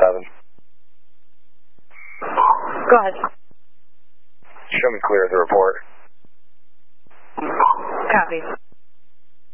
7. Go ahead. Show me clear of the report. Copy.